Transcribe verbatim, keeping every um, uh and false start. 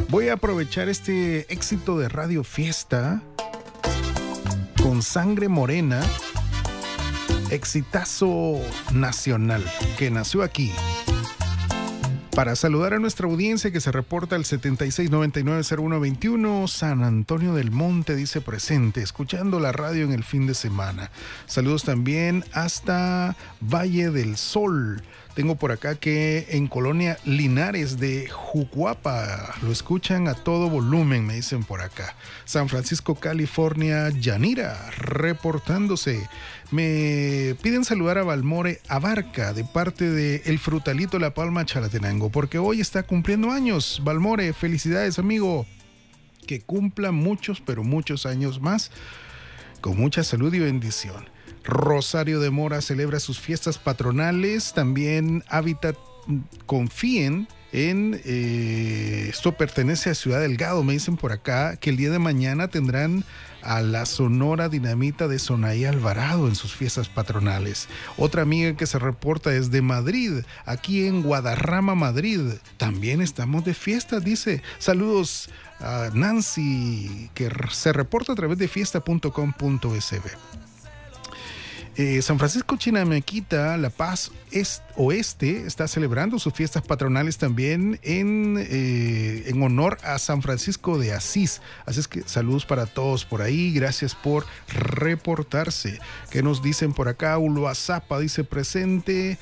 Voy a aprovechar este éxito de Radio Fiesta con Sangre Morena, exitazo nacional que nació aquí, para saludar a nuestra audiencia que se reporta al setenta y seis noventa y nueve cero uno veintiuno. San Antonio del Monte dice presente, escuchando la radio en el fin de semana. Saludos también hasta Valle del Sol. Tengo por acá que en Colonia Linares de Jucuapa lo escuchan a todo volumen, me dicen por acá. San Francisco, California, Yanira, reportándose. Me piden saludar a Balmore Abarca de parte de El Frutalito La Palma Chalatenango, porque hoy está cumpliendo años. Balmore, felicidades, amigo. Que cumpla muchos, pero muchos años más, con mucha salud y bendición. Rosario de Mora celebra sus fiestas patronales. También Hábitat confíen en eh, esto pertenece a Ciudad Delgado, me dicen por acá que el día de mañana tendrán a la Sonora Dinamita de Sonaí Alvarado en sus fiestas patronales. Otra amiga que se reporta es de Madrid, aquí en Guadarrama, Madrid. También estamos de fiesta, dice. Saludos a Nancy, que se reporta a través de fiesta punto com punto es be. Eh, San Francisco Chinamequita, La Paz Est Oeste, está celebrando sus fiestas patronales también en, eh, en honor a San Francisco de Asís. Así es que saludos para todos por ahí. Gracias por reportarse. ¿Qué nos dicen por acá? Uluazapa dice presente.